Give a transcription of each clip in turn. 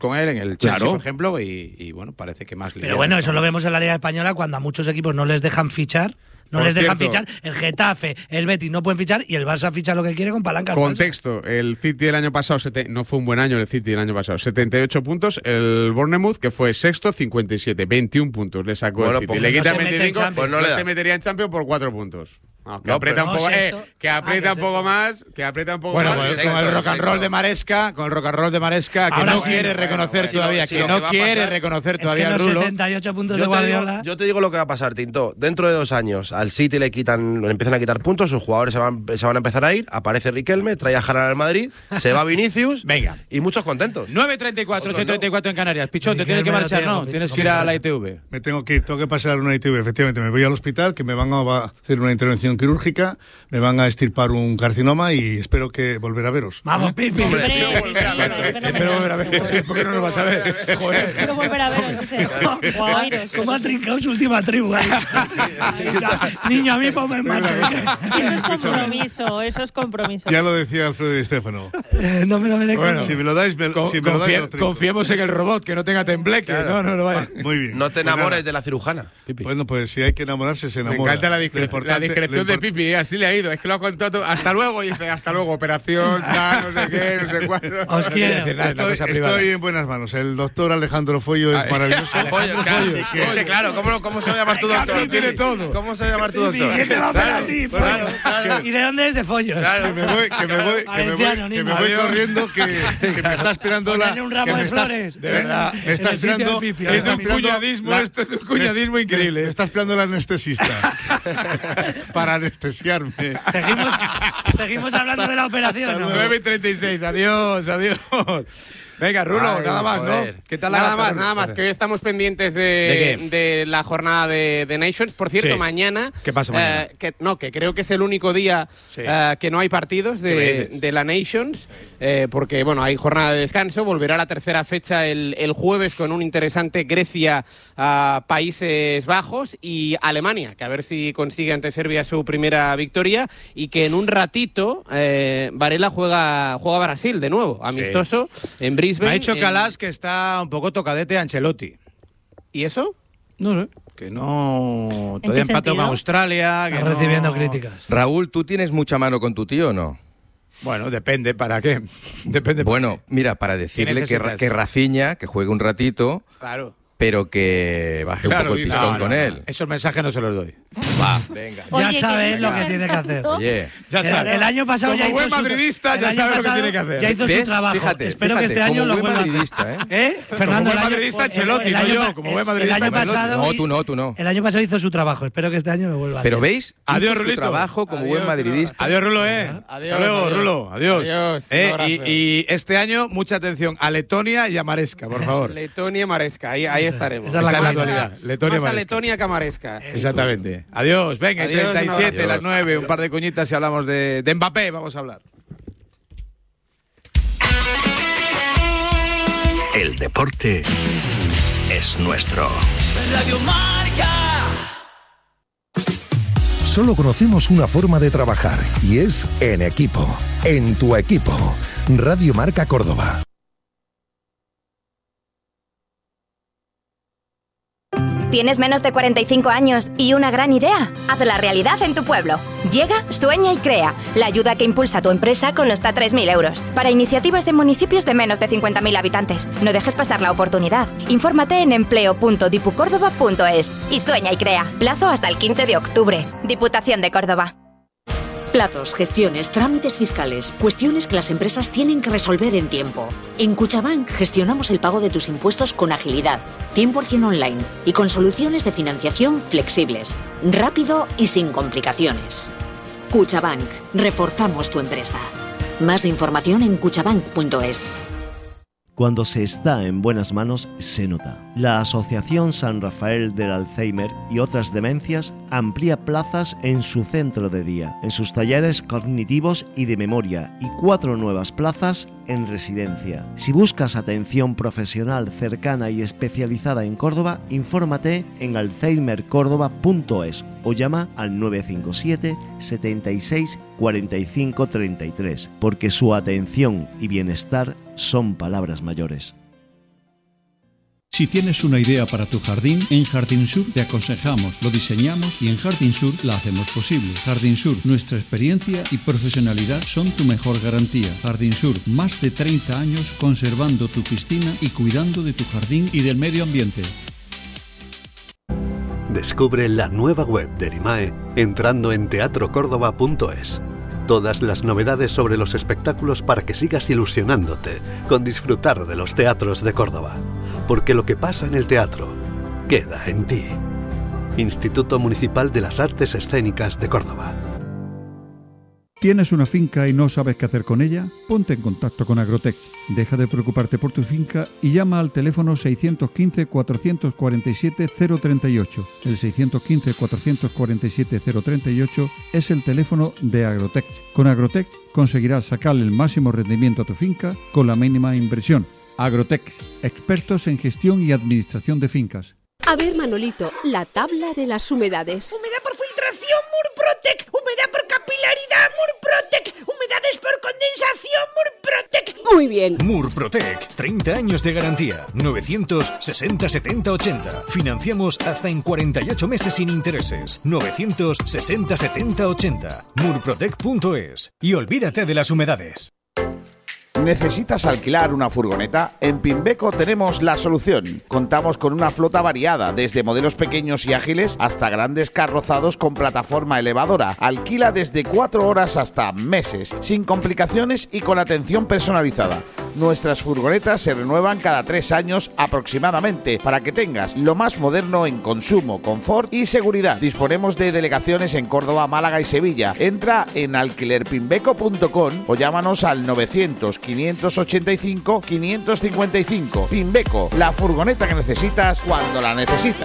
con él en el Chelsea, por ejemplo, y bueno, parece que más... Pero bueno, eso lo vemos en la Liga Española cuando a muchos equipos no les dejan fichar. El Getafe, el Betis no pueden fichar y el Barça ficha lo que quiere con palancas. Contexto, el City el año pasado, no fue un buen año el City el año pasado, 78 puntos, el Bournemouth, que fue sexto, 57, 21 puntos le sacó el City. Pues le quita no 25, pues no se metería en Champions por 4 puntos. Que aprieta un poco más. Bueno, con el rock and roll de Maresca, que no quiere reconocer todavía, los 78 puntos de Guardiola. Yo te digo lo que va a pasar, Tinto. Dentro de 2 años, al City le empiezan a quitar puntos, sus jugadores se van a empezar a ir, aparece Riquelme, trae a Haaland al Madrid, se va Vinicius, venga, y muchos contentos. 9:34, 8:34 en Canarias. Pichón, te tienes que marchar, ¿no? Tienes que ir a la ITV. Me tengo que pasar a una ITV, efectivamente. Me voy al hospital, que me van a hacer una intervención quirúrgica, me van a extirpar un carcinoma y espero que volver a veros. Vamos, Pipi. Espero volver a ver. ¿Por qué no nos vas a ver? Joder. Espero volver a veros. ¿Cómo ha trincado su última tribu? Niño, a mí ponme mano. Eso es compromiso. Ya lo decía Alfredo Di Stéfano. No me lo merezco. Bueno, si me lo dais, confiemos en el robot, que no tenga tembleque. Claro. No vaya. Muy bien. No te enamores de la cirujana, Pipi. Bueno, pues si hay que enamorarse, se enamora. Me encanta la discreción de Pipi, así le ha ido. Es que lo ha contado todo. Hasta luego, dice, hasta luego, operación, no sé qué, no sé cuánto. Os quiero. Estoy en buenas manos. El doctor Alejandro Follo es maravilloso. Claro, ¿cómo se va a llamar tu doctor? Tiene todo. ¿Cómo se va a llamar tu doctor? ¿Qué te va a hacer a ti, Follo? ¿Y de dónde es de Follos? Que me voy corriendo, que me está esperando la... un ramo de flores. De verdad. Me está esperando... Es un cuñadismo increíble. Me está esperando el anestesista para anestesiarme. Seguimos hablando de la operación, ¿no? 9:36, adiós. Venga, Rulo, nada más, ¿no? ¿Qué tal nada más, que hoy estamos pendientes de la jornada de Nations. Por cierto, mañana... ¿Qué pasa mañana? Que creo que es el único día que no hay partidos de la Nations, porque, bueno, hay jornada de descanso. Volverá la tercera fecha el jueves con un interesante Grecia, Países Bajos y Alemania, que a ver si consigue ante Serbia su primera victoria, y que en un ratito Varela juega Brasil de nuevo, amistoso, en Brisbane. Me ha dicho Calas que está un poco tocadete a Ancelotti. ¿Y eso? No sé. Que no... Todavía empató con Australia. Que está recibiendo críticas. Raúl, ¿tú tienes mucha mano con tu tío o no? Bueno, depende. ¿Para qué? Depende. Bueno, mira, para decirle que Rafinha, que juegue un ratito... Claro. Pero que baje un poco el pistón con él. Esos mensajes no se los doy. Va, venga. Ya sabes lo que tiene que hacer. Oye, ya sabes. El año pasado como ya hizo buen madridista, ya sabes lo que tiene que hacer. Ya hizo su trabajo. Espero que este año lo vuelva a hacer. Fernando, como buen madridista, Ancelotti, no yo. Como buen madridista, el año pasado. No, tú no. El año pasado hizo su trabajo. Espero que este año lo vuelva a hacer. Pero ¿veis? Adiós, Rulito. Su trabajo como buen madridista. Adiós, Rulo, Adiós. Hasta luego, Rulo. Adiós. Y este año, mucha atención a Letonia y a Maresca, por favor. Letonia y Maresca, ahí estaremos. Esa es la actualidad. Letonia que Maresca. Exactamente. Adiós. Venga, 37, las 9, un par de cuñitas y hablamos de Mbappé. Vamos a hablar. El deporte es nuestro. Radio Marca. Solo conocemos una forma de trabajar y es en equipo. En tu equipo. Radio Marca Córdoba. ¿Tienes menos de 45 años y una gran idea? Hazla realidad en tu pueblo. Llega, sueña y crea. La ayuda que impulsa a tu empresa con hasta 3.000 euros. Para iniciativas de municipios de menos de 50.000 habitantes. No dejes pasar la oportunidad. Infórmate en empleo.dipucórdoba.es. Y sueña y crea. Plazo hasta el 15 de octubre. Diputación de Córdoba. Plazos, gestiones, trámites fiscales, cuestiones que las empresas tienen que resolver en tiempo. En Cuchabank gestionamos el pago de tus impuestos con agilidad, 100% online y con soluciones de financiación flexibles, rápido y sin complicaciones. Cuchabank, reforzamos tu empresa. Más información en cuchabank.es. Cuando se está en buenas manos, se nota. La Asociación San Rafael del Alzheimer y otras demencias amplía plazas en su centro de día, en sus talleres cognitivos y de memoria, y 4 nuevas plazas en residencia. Si buscas atención profesional cercana y especializada en Córdoba, infórmate en alzheimercórdoba.es o llama al 957 76 45 33, porque su atención y bienestar son palabras mayores. Si tienes una idea para tu jardín, en Jardín Sur te aconsejamos, lo diseñamos y en Jardín Sur la hacemos posible. Jardín Sur, nuestra experiencia y profesionalidad son tu mejor garantía. Jardín Sur, más de 30 años conservando tu piscina y cuidando de tu jardín y del medio ambiente. Descubre la nueva web de Erimae entrando en teatrocórdoba.es. Todas las novedades sobre los espectáculos para que sigas ilusionándote con disfrutar de los teatros de Córdoba. Porque lo que pasa en el teatro queda en ti. Instituto Municipal de las Artes Escénicas de Córdoba. ¿Tienes una finca y no sabes qué hacer con ella? Ponte en contacto con Agrotech. Deja de preocuparte por tu finca y llama al teléfono 615-447-038. El 615-447-038 es el teléfono de Agrotech. Con Agrotech conseguirás sacarle el máximo rendimiento a tu finca con la mínima inversión. Agrotech, expertos en gestión y administración de fincas. A ver, Manolito, la tabla de las humedades. Humedad por filtración, Murprotec. Humedad por capilaridad, Murprotec. Humedades por condensación, Murprotec. Muy bien. Murprotec, 30 años de garantía. 960 70 80. Financiamos hasta en 48 meses sin intereses. 960 70 80. Murprotec.es. Y olvídate de las humedades. ¿Necesitas alquilar una furgoneta? En Pimbeco tenemos la solución. Contamos con una flota variada, desde modelos pequeños y ágiles hasta grandes carrozados con plataforma elevadora. Alquila desde 4 horas hasta meses, sin complicaciones y con atención personalizada. Nuestras furgonetas se renuevan cada 3 años aproximadamente, para que tengas lo más moderno en consumo, confort y seguridad. Disponemos de delegaciones en Córdoba, Málaga y Sevilla. Entra en alquilerpimbeco.com o llámanos al 900-585-555. Pimbeco, la furgoneta que necesitas cuando la necesitas.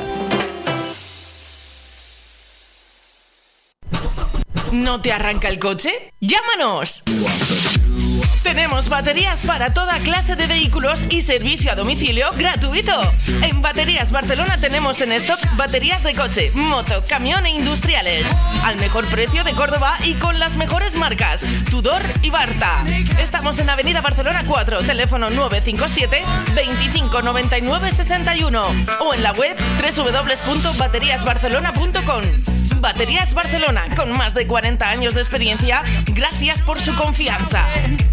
¿No te arranca el coche? ¡Llámanos! Tenemos baterías para toda clase de vehículos y servicio a domicilio gratuito. En Baterías Barcelona tenemos en stock baterías de coche, moto, camión e industriales. Al mejor precio de Córdoba y con las mejores marcas, Tudor y Barta. Estamos en Avenida Barcelona 4, teléfono 957 25 99 61 o en la web www.bateriasbarcelona.com. Baterías Barcelona, con más de 40 años de experiencia, gracias por su confianza.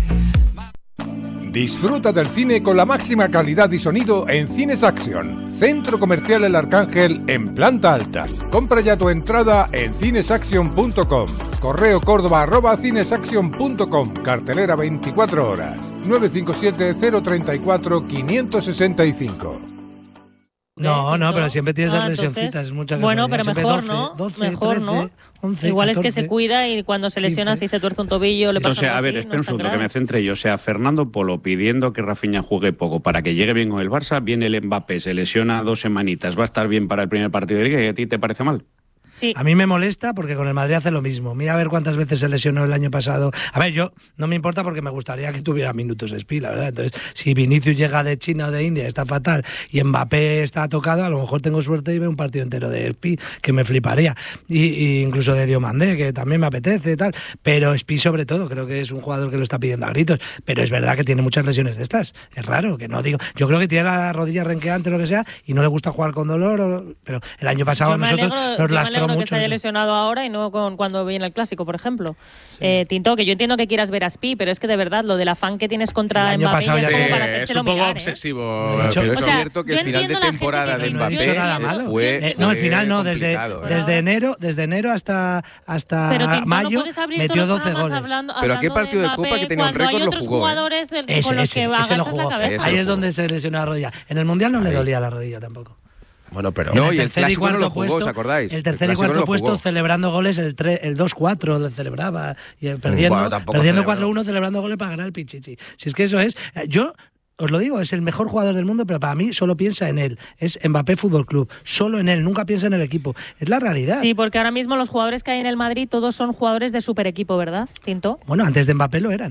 Disfruta del cine con la máxima calidad y sonido en Cines Action, Centro Comercial El Arcángel en planta alta. Compra ya tu entrada en cinesaction.com. Correo córdoba@cinesaction.com. Cartelera 24 horas. 957 034 565. No, pero siempre tienes esas lesioncitas. Bueno, pero mejor 12, no. 12, mejor 13, no. 11, Igual 14, es que se cuida y cuando se lesiona, 15. Si se tuerce un tobillo, le pasa algo. A ver, espera un segundo que me centre yo. O sea, Fernando Polo pidiendo que Rafinha juegue poco para que llegue bien con el Barça, viene el Mbappé, se lesiona 2 semanitas, va a estar bien para el primer partido de Liga y a ti te parece mal. Sí. A mí me molesta porque con el Madrid hace lo mismo. Mira a ver cuántas veces se lesionó el año pasado. A ver, yo no me importa porque me gustaría que tuviera minutos Spi, la verdad. Entonces, si Vinicius llega de China o de India, está fatal, y Mbappé está tocado, a lo mejor tengo suerte y veo un partido entero de Spi, que me fliparía. Y incluso de Diomandé, que también me apetece y tal. Pero Spi sobre todo, creo que es un jugador que lo está pidiendo a gritos. Pero es verdad que tiene muchas lesiones de estas. Es raro, que no digo. Yo creo que tiene la rodilla renqueante o lo que sea y no le gusta jugar con dolor. Pero el año pasado nosotros nos lastró mucho. Que se haya lesionado ahora y no cuando viene el clásico, por ejemplo. Sí. Tinto, que yo entiendo que quieras ver a Spi, pero es que de verdad lo del afán que tienes contra Mbappé es como para hacérselo un poco mirar, obsesivo. Es cierto que el final de temporada de Mbappé fue no, el final no, desde enero hasta Tinto, mayo metió 12 goles. Pero aquel partido de Copa que tenía un récord lo jugó. Ese lo jugó. Ahí es donde se lesionó la rodilla. En el Mundial no le dolía la rodilla tampoco. Bueno, pero no, y el clásico no lo jugó, ¿os acordáis? El tercer y cuarto puesto celebrando goles, el 2-4 lo celebraba, y perdiendo 4-1 celebrando goles para ganar el Pichichi. Si es que eso es, yo os lo digo, es el mejor jugador del mundo, pero para mí solo piensa en él. Es Mbappé Fútbol Club, solo en él, nunca piensa en el equipo. Es la realidad. Sí, porque ahora mismo los jugadores que hay en el Madrid todos son jugadores de super equipo, ¿verdad, Tinto? Bueno, antes de Mbappé lo eran.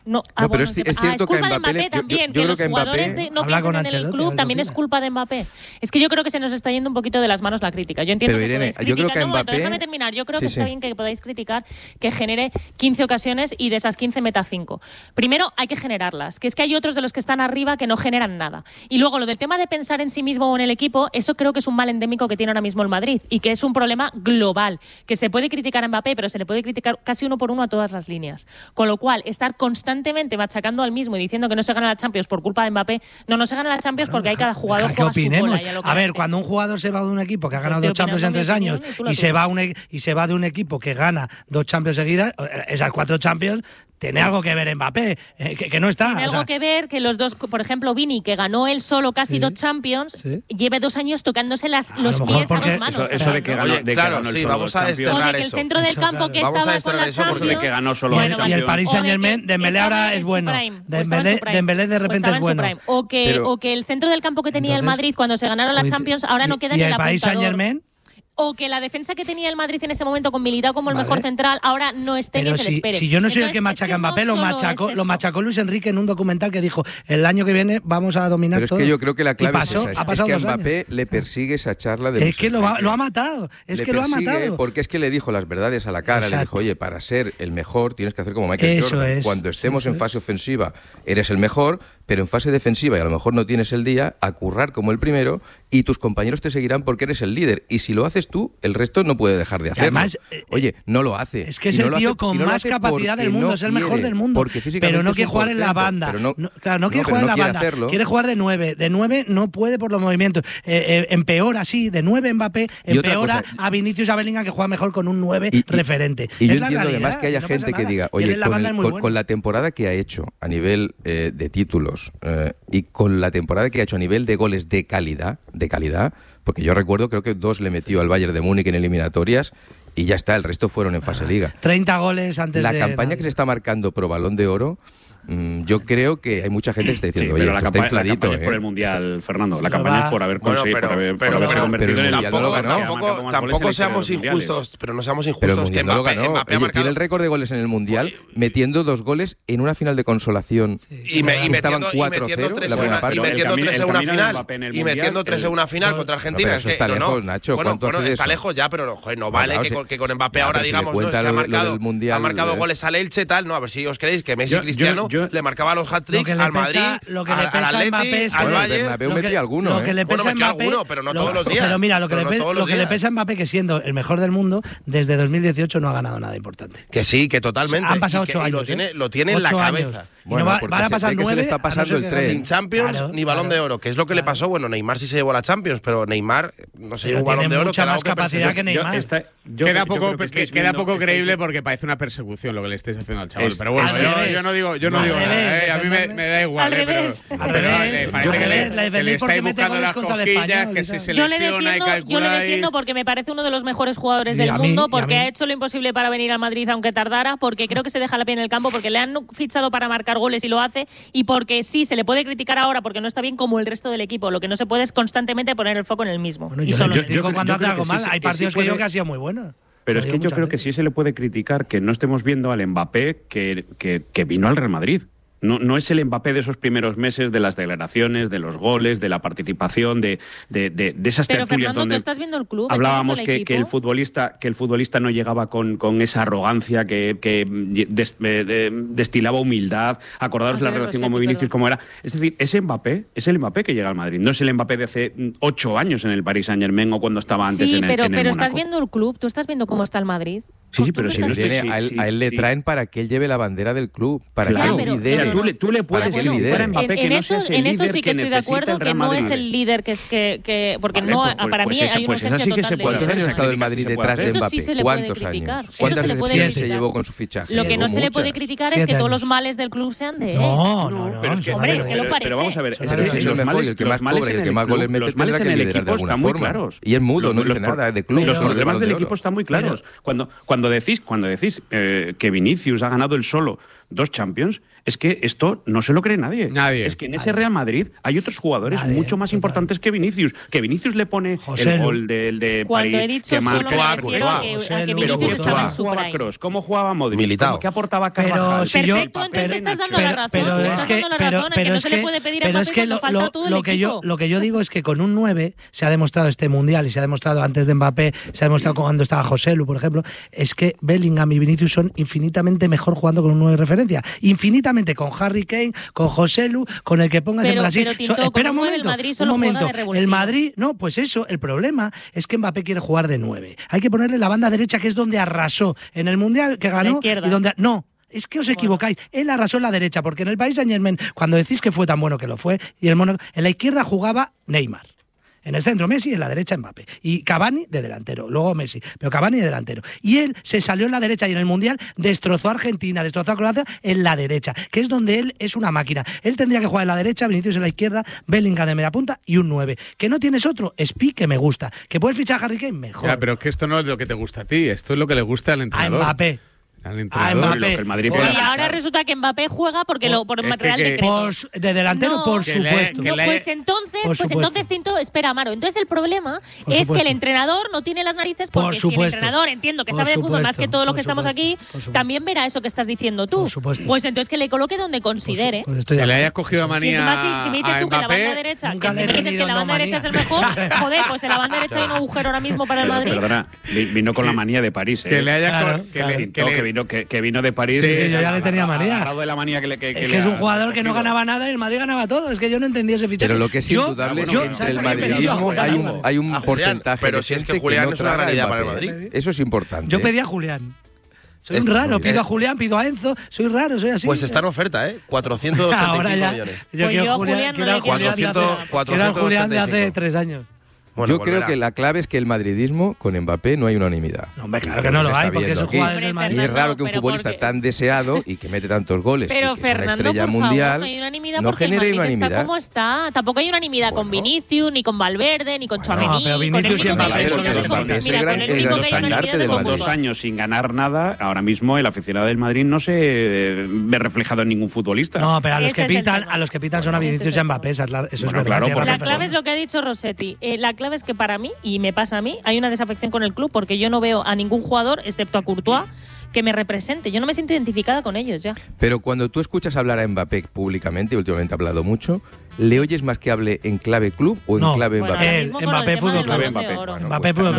No, pero es cierto que culpa a Mbappé de Mbappé también, yo que creo los que jugadores Mbappé no piensen en el club también es culpa de Mbappé. Es que yo creo que se nos está yendo un poquito de las manos la crítica. Yo entiendo pero, que Irene, podéis yo creo criticar, que Mbappé... déjame terminar. Yo creo que está bien que podáis criticar que genere 15 ocasiones y de esas 15 meta 5. Primero hay que generarlas, que es que hay otros de los que están arriba que no generan nada. Y luego lo del tema de pensar en sí mismo o en el equipo, eso creo que es un mal endémico que tiene ahora mismo el Madrid y que es un problema global, que se puede criticar a Mbappé, pero se le puede criticar casi uno por uno a todas las líneas. Con lo cual, estar constantemente machacando al mismo y diciendo que no se gana la Champions por culpa de Mbappé, no se gana la Champions porque hay cada jugador que opinemos. A ver, cuando un jugador se va de un equipo que ha ganado 2 Champions en 3 años y se va de un equipo que gana 2 Champions seguidas, esas 4 Champions, tiene algo que ver Mbappé, que no está. Tiene algo que ver que los dos, por ejemplo, Vini, que ganó él solo casi 2 Champions, lleve 2 años tocándose los pies a 2 manos. Eso de que ganó, vamos a desterrar eso. El centro del campo que estaba con la Champions. De que ganó solo y el Paris Saint-Germain, Dembélé ahora es bueno. Dembélé de repente es bueno. O que el centro del campo que tenía el Madrid cuando se ganaron la Champions ahora no queda ni el apuntador. ¿Y el Paris Saint-Germain? O que la defensa que tenía el Madrid en ese momento con Militao como el mejor central ahora no esté ni se le espere. Si yo no soy el que machaca a Mbappé, lo machacó Luis Enrique en un documental que dijo el año que viene vamos a dominar todo. Pero es que yo creo que la clave es esa, es que a Mbappé le persigue esa charla de... Es que lo ha matado, lo ha matado. Porque es que le dijo las verdades a la cara, le dijo, oye, para ser el mejor tienes que hacer como Michael Jordan. Cuando estemos en fase ofensiva eres el mejor, pero en fase defensiva y a lo mejor no tienes el día, a currar como el primero y tus compañeros te seguirán porque eres el líder. Y si lo haces tú, el resto no puede dejar de hacerlo. Además, oye, no lo hace. Es que es el tío con más capacidad del mundo, es el mejor del mundo. Pero no quiere jugar en la banda. No quiere jugar en la banda. Quiere jugar de 9. De 9 no puede por los movimientos. Empeora, sí, de 9 Mbappé, empeora a Vinicius, a Bellingham, que juega mejor con un 9 referente. Y yo entiendo además que haya gente que diga, oye, con la temporada que ha hecho a nivel de títulos y con la temporada que ha hecho a nivel de goles de calidad, porque yo recuerdo, creo que 2 le metió al Bayern de Múnich en eliminatorias y ya está, el resto fueron en fase liga. 30 goles antes de... La campaña que se está marcando pro Balón de Oro, yo creo que hay mucha gente que está diciendo, oye, esto está infladito. La campaña es por el Mundial, Fernando. La campaña es por haber conseguido, por haber convertido en el Mundial. No lo ganó. Tampoco seamos injustos, pero no seamos injustos. Pero el Mundial no lo ganó. Tiene el récord de goles en el Mundial, metiendo 2 goles en una final de consolación. Y metiendo 4-0 en la primera parte. Y metiendo 3 en una final. Y metiendo 3 en una final contra Argentina. Pero eso está lejos, Nacho. Bueno, está lejos ya, pero no vale que con Mbappé ahora digamos que ha marcado goles al Elche, tal. No, a ver si os creéis que Messi y Cristiano le marcaba los hat-tricks al Madrid, al Atleti, al Bayern. Lo que le pesa a Mbappé, pero no todos los días. Pero mira, lo que le pesa a Mbappé, que siendo el mejor del mundo, desde 2018 no ha ganado nada importante. Que sí, que totalmente. Han pasado 8 años. Lo tiene en la cabeza. Bueno, van a pasar 9. Se le está pasando el tren. Sin Champions ni Balón de Oro, que es lo que le pasó. Bueno, Neymar sí se llevó la Champions, pero Neymar no se llevó Balón de Oro. Mucha más capacidad que Neymar. Queda poco creíble porque parece una persecución lo que le estés haciendo al chaval. Pero bueno, yo no digo nada. A mí me da igual. Al revés. Parece que le estáis buscando las cosquillas, que si se lesiona y calcula. Yo le defiendo porque me parece uno de los mejores jugadores del mundo, porque ha hecho lo imposible para venir a Madrid aunque tardara, porque creo que se deja la piel en el campo, porque le han fichado para marcar goles y lo hace, y porque sí, se le puede criticar ahora porque no está bien como el resto del equipo. Lo que no se puede es constantemente poner el foco en el mismo. Bueno, yo digo cuando hace algo mal. Hay partidos que yo que ha sido muy bueno. Pero es que yo creo que sí se le puede criticar que no estemos viendo al Mbappé que vino al Real Madrid. No es el Mbappé de esos primeros meses, de las declaraciones, de los goles, de la participación, de esas pero tertulias Fernando, donde ¿tú estás viendo el club? Hablábamos que el futbolista no llegaba con esa arrogancia, que destilaba humildad. Acordaros la relación con Vinicius como era. Es decir, ese Mbappé es el Mbappé que llega al Madrid. No es el Mbappé de hace 8 años en el Paris Saint-Germain o cuando estaba antes en el pero Mónaco. estás viendo el club, tú estás viendo cómo está el Madrid. Sí, pero si no a él le traen para que él lleve la bandera del club, para que él lidere. Tú le puedes lidera a Mbappé que no sea ese líder. En eso sí que estoy de acuerdo, que no es el líder porque no, para mí hay una ausencia total de ¿Cuántos años ha estado el Madrid detrás de Mbappé? ¿Cuántos años? ¿Cuántas veces se llevó con su fichaje? Lo que no se le puede criticar es que todos los males del club sean de él. No. Hombre, es que lo parece. Pero vamos a ver, los males, el que más cobra y el que más goles mete tendrá que liderar de alguna forma. Y es mudo, no dice nada de club. Los problemas del equipo están muy claros. Cuando decís que Vinicius ha ganado él solo 2 Champions, es que esto no se lo cree nadie. Es que en ese Real Madrid hay otros jugadores mucho más importantes que Vinicius. Que Vinicius le pone el gol de Cuando París, he dicho que marca a que Vinicius estaba en su prime. Kroos, ¿cómo jugaba Modric? Militao. ¿Qué aportaba Carvajal? Perfecto, entonces te estás dando la razón. Pero es que no se le puede pedir a Mbappé cuando falta todo el equipo. Lo que yo digo es que con un 9 se ha demostrado este Mundial y se ha demostrado antes de Mbappé, se ha demostrado cuando estaba Joselu, por ejemplo, es que Bellingham y Vinicius son infinitamente mejor jugando con un 9 de referencia. Infinitamente, con Harry Kane, con Joselu, con el que pongas en Brasil. Espera un momento. El Madrid, no, pues eso, el problema es que Mbappé quiere jugar de 9. Hay que ponerle la banda derecha, que es donde arrasó en el Mundial, que ganó, y donde... No. Es que os equivocáis. Él arrasó en la derecha, porque en el Paris Saint-Germain, cuando decís que fue tan bueno que lo fue, y en la izquierda jugaba Neymar. En el centro Messi y en la derecha Mbappé. Y Cavani de delantero, luego Messi, pero Cavani de delantero. Y él se salió en la derecha y en el Mundial destrozó a Argentina, destrozó a Croacia en la derecha, que es donde él es una máquina. Él tendría que jugar en la derecha, Vinicius en la izquierda, Bellingham de media punta y un 9. ¿Que no tienes otro? Spi, que me gusta. ¿Que puedes fichar a Harry Kane? Mejor. Ya, pero es que esto no es lo que te gusta a ti, esto es lo que le gusta al entrenador. A Mbappé. Mbappé. Y ahora resulta que Mbappé juega porque por Real Decreto. De delantero, por supuesto. Pues entonces, Tinto, espera, Amaro. Entonces el problema es que el entrenador no tiene las narices, porque si el entrenador, entiendo que sabe de fútbol más que todos los que estamos aquí, también verá eso que estás diciendo tú. Pues entonces que le coloque donde considere. Que le hayas cogido manía si me dices tú que la banda derecha, la banda derecha es el mejor, joder, pues en la banda derecha hay un agujero ahora mismo para el Madrid. Perdona, vino con la manía de París. Que le haya que vino de París. Sí, yo ya le tenía manía. De la manía que es un jugador que no ganaba nada y el Madrid ganaba todo. Es que yo no entendía ese fichaje. Pero lo que es indudable es que entre el madridismo hay un porcentaje. Pero si es que Julián es una realidad para el Madrid. Eso es importante. Yo pedí a Julián. Soy un raro, pido a Julián, pido a Enzo, soy raro, soy así. Pues está en oferta, 485 millones. Yo quiero a Julián de hace 3 años. Bueno, yo creo que la clave es que el madridismo con Mbappé no hay unanimidad. No, hombre, claro que no lo hay, porque esos jugadores del Madrid. Y es raro que un futbolista tan deseado y que mete tantos goles, pero y que es una Fernando, estrella mundial, no genere unanimidad. Está como está. Tampoco hay unanimidad con Vinicius, ni con Valverde, ni con Tchouaméni. No, pero Vinicius y Mbappé es el gran estandarte del Madrid. 2 años sin ganar nada, ahora mismo el aficionado del Madrid no se ve reflejado en ningún futbolista. No, pero a los que pitan son a Vinicius y a Mbappé, eso es verdad. La clave es lo que ha dicho Rossetti. La clave es que para mí, y me pasa a mí, hay una desafección con el club porque yo no veo a ningún jugador, excepto a Courtois, que me represente. Yo no me siento identificada con ellos ya. Pero cuando tú escuchas hablar a Mbappé públicamente, y últimamente ha hablado mucho, ¿le oyes más que hable en clave club o en clave Mbappé? Mbappé Fútbol Club. Mbappé Fútbol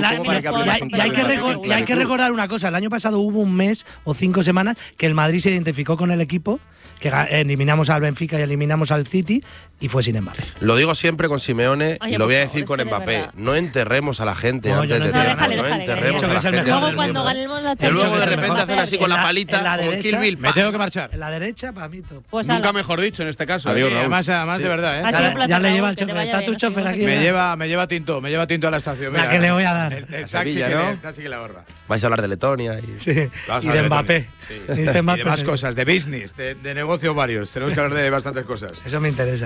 Club. Y hay que recordar una cosa. El año pasado hubo un mes o 5 semanas que el Madrid se identificó con el equipo, que eliminamos al Benfica y eliminamos al City, y fue sin Mbappé. Lo digo siempre con Simeone y lo voy a decir con Mbappé. No enterremos a la gente antes de tiempo. No enterremos a la gente. Luego cuando ganemos la Champions. Luego de repente hacen así con la palita. Me tengo que marchar. En la derecha, para mí, top. Nunca mejor dicho en este caso. Adiós, Raúl. Además de verdad, Ya le lleva el chofer. Está tu chofer aquí. Me lleva Tinto a la estación. La que le voy a dar. El taxi que le ahorra. Vais a hablar de Letonia y de Mbappé. Y de más cosas, de business, de negocios varios. Tenemos que hablar de bastantes cosas. Eso me interesa.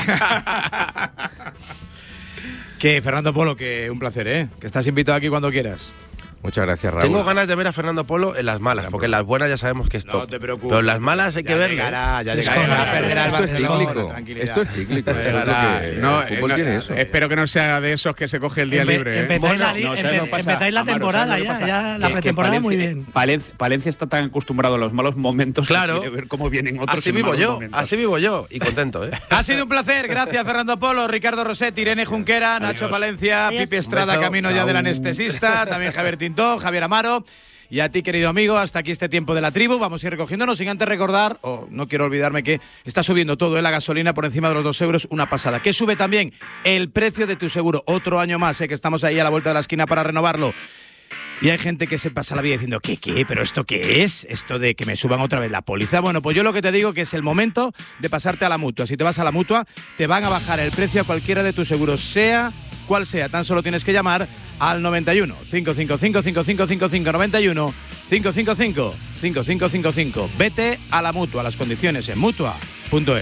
Que Fernando Polo, que un placer, que estás invitado aquí cuando quieras. Muchas gracias, Raúl. Tengo ganas de ver a Fernando Polo en las malas, porque en las buenas ya sabemos que es top. No te preocupes. Pero en las malas hay que verlas. Esto es cíclico. Esto es cíclico. El fútbol tiene eso. Espero que no sea de esos que se coge el día libre. Empezáis la temporada ya la pretemporada muy bien. Palencia está tan acostumbrado a los malos momentos, claro, que quiere ver cómo vienen otros. Así vivo yo y contento. Ha sido un placer. Gracias, Fernando Polo, Ricardo Rossetti, Irene Junquera, Nacho Palencia, Pipi Estrada, camino ya del anestesista, también Javier Tinto, Javier Amaro. Y a ti, querido amigo, hasta aquí este tiempo de la tribu. Vamos a ir recogiéndonos sin antes recordar, no quiero olvidarme que está subiendo todo, la gasolina por encima de los 2 euros, una pasada. Que sube también el precio de tu seguro. Otro año más, que estamos ahí a la vuelta de la esquina para renovarlo. Y hay gente que se pasa la vida diciendo, ¿qué? ¿Pero esto qué es? ¿Esto de que me suban otra vez la póliza? Bueno, pues yo lo que te digo que es el momento de pasarte a la Mutua. Si te vas a la Mutua, te van a bajar el precio a cualquiera de tus seguros, sea cual sea. Tan solo tienes que llamar al 91 555 5555 91 555 5555. Vete a la Mutua. Las condiciones en Mutua.es.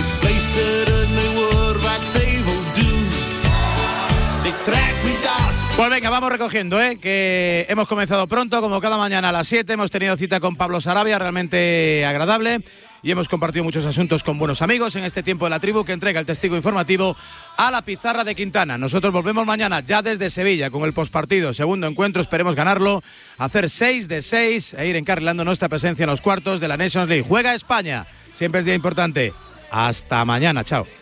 Si trek mi das Pues venga, vamos recogiendo, que hemos comenzado pronto, como cada mañana a las 7. Hemos tenido cita con Pablo Sarabia, realmente agradable. Y hemos compartido muchos asuntos con buenos amigos en este tiempo de la tribu que entrega el testigo informativo a la pizarra de Quintana. Nosotros volvemos mañana ya desde Sevilla con el postpartido. Segundo encuentro, esperemos ganarlo, hacer 6 de 6 e ir encarrilando nuestra presencia en los cuartos de la Nations League. Juega España, siempre es día importante. Hasta mañana, chao.